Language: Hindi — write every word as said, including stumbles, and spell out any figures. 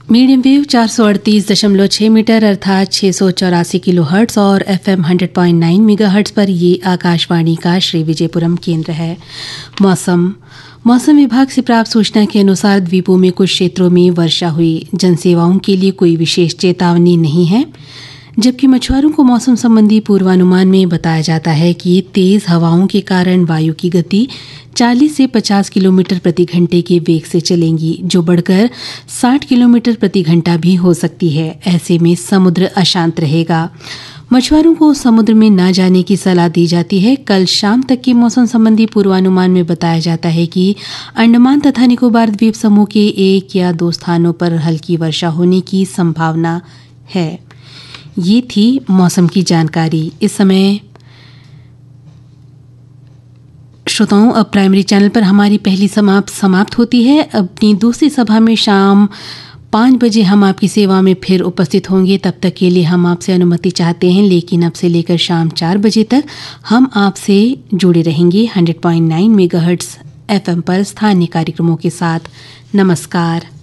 मीडियम वेव चार सौ अड़तीस दशमलव छः मीटर अर्थात छः सौ चौरासी किलो हर्ट्स और FM hundred point nine mega hertz पर ये आकाशवाणी का श्री विजयपुरम केंद्र है। मौसम मौसम विभाग से प्राप्त सूचना के अनुसार द्वीपों में कुछ क्षेत्रों में वर्षा हुई। जनसेवाओं के लिए कोई विशेष चेतावनी नहीं है, जबकि मछुआरों को मौसम संबंधी पूर्वानुमान में बताया जाता है कि तेज हवाओं के कारण वायु की गति चालीस से पचास किलोमीटर प्रति घंटे के वेग से चलेंगी, जो बढ़कर साठ किलोमीटर प्रति घंटा भी हो सकती है। ऐसे में समुद्र अशांत रहेगा। मछुआरों को समुद्र में न जाने की सलाह दी जाती है। कल शाम तक के मौसम संबंधी पूर्वानुमान में बताया जाता है कि अंडमान तथा निकोबार द्वीप समूह के एक या दो स्थानों पर हल्की वर्षा होने की संभावना है। ये थी मौसम की जानकारी। इस समय श्रोताओं, अब प्राइमरी चैनल पर हमारी पहली समाप्त समाप्त होती है। अपनी दूसरी सभा में शाम पाँच बजे हम आपकी सेवा में फिर उपस्थित होंगे। तब तक के लिए हम आपसे अनुमति चाहते हैं, लेकिन अब से लेकर शाम चार बजे तक हम आपसे जुड़े रहेंगे hundred point nine megahertz FM पर स्थानीय कार्यक्रमों के साथ। नमस्कार।